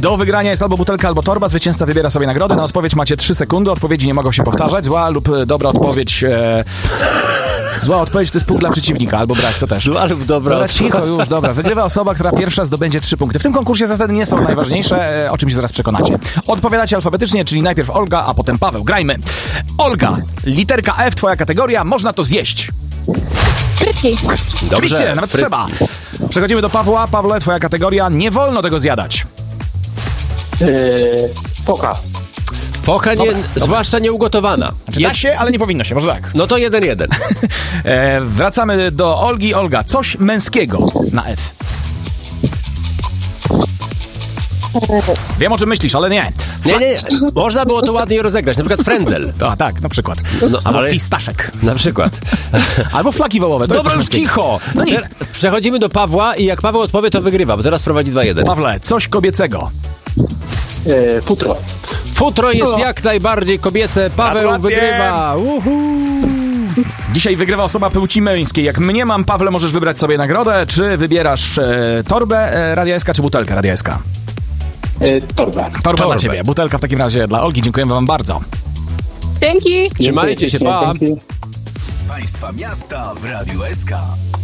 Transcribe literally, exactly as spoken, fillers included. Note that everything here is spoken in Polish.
Do wygrania jest albo butelka, albo torba. Zwycięzca wybiera sobie nagrodę. Na odpowiedź macie trzy sekundy. Odpowiedzi nie mogą się powtarzać. Zła lub dobra odpowiedź... E... Zła odpowiedź to jest punkt dla przeciwnika, albo brak, to też. Zła lub dobra odpowiedź. Cicho już, dobra. Wygrywa osoba, która pierwsza zdobędzie trzy punkty. W tym konkursie zasady nie są najważniejsze, o czym się zaraz przekonacie. Odpowiadacie alfabetycznie, czyli najpierw Olga, a potem Paweł. Grajmy. Olga, literka F, twoja kategoria, można to zjeść. Frytki. Oczywiście, nawet frytki. trzeba. Przechodzimy do Pawła. Pawle, twoja kategoria, nie wolno tego zjadać. Yy, foka. Focha, nie, zwłaszcza nieugotowana. Znaczy, da się, ale nie powinno się, może tak. No to jeden jeden. E, wracamy do Olgi. Olga, coś męskiego na F. Wiem, o czym myślisz, ale nie. Nie, nie, nie. Można było to ładniej rozegrać. Na przykład frędzel. To, tak, na przykład. No, Albo ale- fistaszek. Na przykład. Albo flaki wołowe. To Dobra, jest już coś męskiego. cicho. No nic. Teraz przechodzimy do Pawła i jak Paweł odpowie, to wygrywa, bo teraz prowadzi dwa jeden. Pawle, coś kobiecego. Yy, futro. Futro jest jak najbardziej kobiece. Paweł Gratulacje. wygrywa. Uhu. Dzisiaj wygrywa osoba płci męskiej. Jak mnie mam, Pawle, możesz wybrać sobie nagrodę. Czy wybierasz e, torbę e, Radia S K, czy butelkę Radia S K? Yy, torba. Torba Torbę. dla ciebie. Butelka w takim razie dla Olgi. Dziękujemy wam bardzo. Dzięki. Trzymajcie się, pa. Dzięki. Państwa miasta w Radiu S K.